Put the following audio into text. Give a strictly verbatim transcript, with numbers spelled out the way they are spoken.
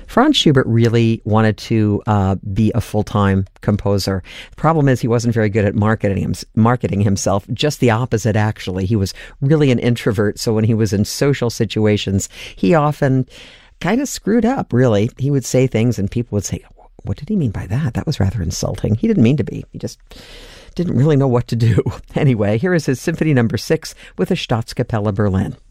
Franz Schubert really wanted to uh, be a full-time composer. The problem is he wasn't very good at marketing, him, marketing himself. Just the opposite, actually. He was really an introvert, so when he was in social situations, he often kind of screwed up, really. He would say things and people would say, what did he mean by that? That was rather insulting. He didn't mean to be. He just didn't really know what to do. Anyway, here is his Symphony Number Six with the Staatskapelle Berlin.